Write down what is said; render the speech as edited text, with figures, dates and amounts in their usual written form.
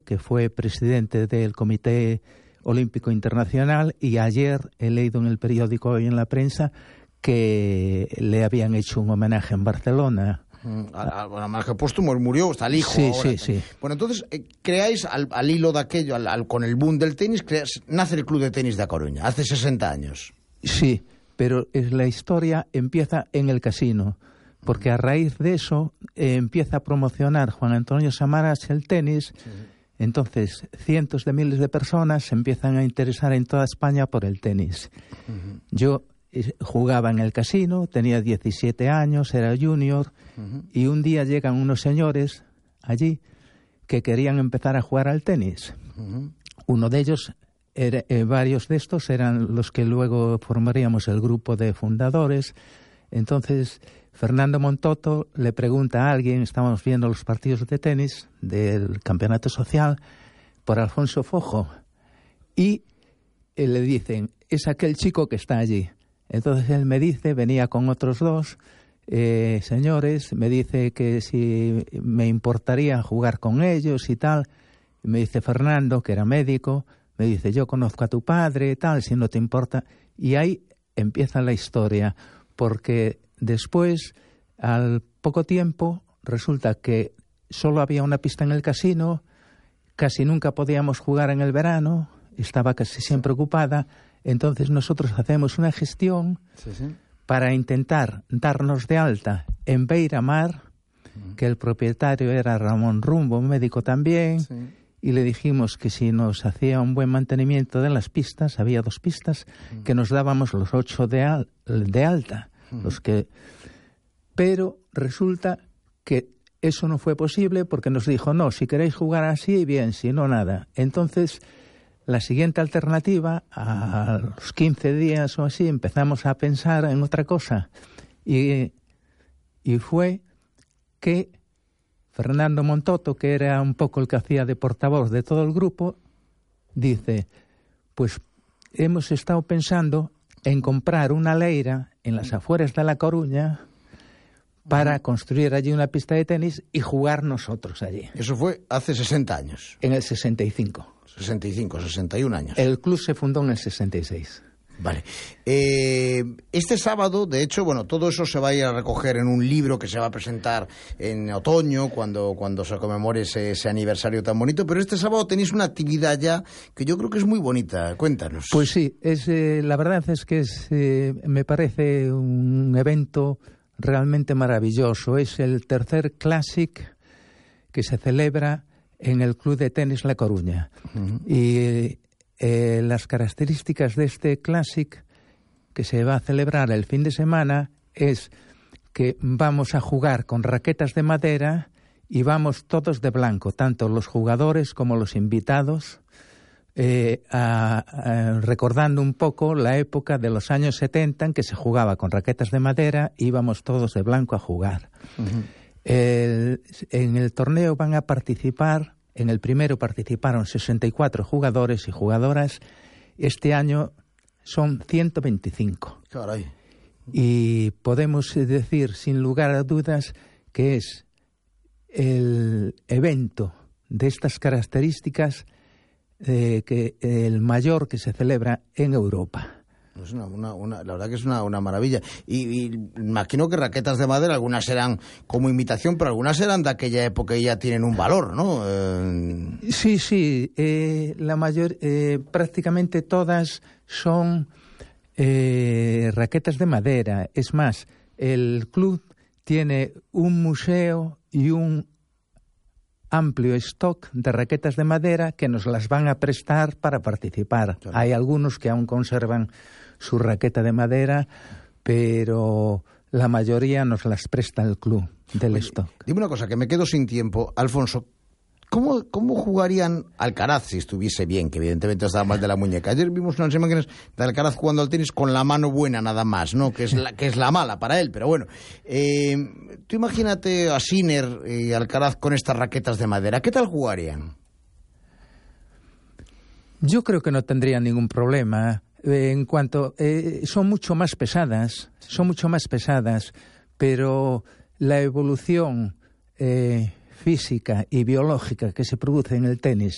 que fue presidente del Comité Olímpico Internacional, y ayer he leído en el periódico y en la prensa que le habían hecho un homenaje en Barcelona. Homenaje póstumo, murió, está el hijo. Sí, ahora. sí. Bueno, entonces, creáis, al hilo de aquello, con el boom del tenis, nace el Club de Tenis de A Coruña, hace 60 años. Sí, pero la historia empieza en el casino, porque a raíz de eso empieza a promocionar Juan Antonio Samaras el tenis. Entonces cientos de miles de personas se empiezan a interesar en toda España por el tenis. Yo jugaba en el casino, tenía 17 años, era junior, y un día llegan unos señores allí que querían empezar a jugar al tenis. Uno de ellos, varios de estos eran los que luego formaríamos el grupo de fundadores. Entonces Fernando Montoto le pregunta a alguien, estábamos viendo los partidos de tenis del campeonato social, por Alfonso Fojo, y le dicen, es aquel chico que está allí. Entonces él me dice, venía con otros dos señores, me dice que si me importaría jugar con ellos y tal. Y me dice Fernando, que era médico, me dice, yo conozco a tu padre, tal, si no te importa. Y ahí empieza la historia, porque después, al poco tiempo, resulta que solo había una pista en el casino, casi nunca podíamos jugar en el verano, estaba casi siempre ocupada. Entonces nosotros hacemos una gestión para intentar darnos de alta en Beiramar, que el propietario era Ramón Rumbo, médico también, y le dijimos que si nos hacía un buen mantenimiento de las pistas, había 2 pistas, que nos dábamos los 8 de alta. Pero resulta que eso no fue posible, porque nos dijo, no, si queréis jugar así, bien, si no, nada. Entonces, la siguiente alternativa, a los 15 días o así, empezamos a pensar en otra cosa. Y fue que Fernando Montoto, que era un poco el que hacía de portavoz de todo el grupo, dice, pues hemos estado pensando en comprar una leira en las afueras de La Coruña para construir allí una pista de tenis y jugar nosotros allí. Eso fue hace 60 años. En el 65. 61 años. El club se fundó en el 66. Vale. Este sábado, de hecho, bueno, todo eso se va a ir a recoger en un libro que se va a presentar en otoño, cuando se conmemore ese aniversario tan bonito, pero este sábado tenéis una actividad ya que yo creo que es muy bonita. Cuéntanos. Pues sí, la verdad es que me parece un evento realmente maravilloso. Es el tercer Classic que se celebra en el Club de Tenis La Coruña. Y las características de este Classic, que se va a celebrar el fin de semana, es que vamos a jugar con raquetas de madera y vamos todos de blanco, tanto los jugadores como los invitados, recordando un poco la época de los años 70 en que se jugaba con raquetas de madera, íbamos todos de blanco a jugar. En el torneo van a participar, en el primero participaron 64 jugadores y jugadoras, este año son 125. Caray. Y podemos decir sin lugar a dudas que es el evento de estas características que el mayor que se celebra en Europa. Es la verdad que es una maravilla. Y imagino que raquetas de madera, algunas serán como imitación, pero algunas serán de aquella época y ya tienen un valor, ¿no? Sí. La mayor, prácticamente todas son raquetas de madera. Es más, el club tiene un museo y un amplio stock de raquetas de madera que nos las van a prestar para participar. Claro. Hay algunos que aún conservan su raqueta de madera, pero la mayoría nos las presta el club del stock. Dime una cosa, que me quedo sin tiempo. Alfonso, ¿cómo jugarían Alcaraz si estuviese bien? Que evidentemente estaba mal de la muñeca. Ayer vimos unas imágenes de Alcaraz jugando al tenis con la mano buena nada más, ¿no? Que es la mala para él, pero bueno. Tú imagínate a Sinner y Alcaraz con estas raquetas de madera. ¿Qué tal jugarían? Yo creo que no tendrían ningún problema. En cuanto son mucho más pesadas, pero la evolución física y biológica que se produce en el tenis